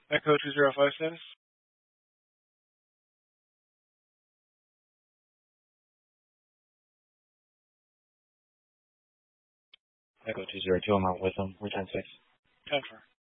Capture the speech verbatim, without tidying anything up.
Echo two zero five status. Echo two zero two, I'm out with them. We're ten six. ten four.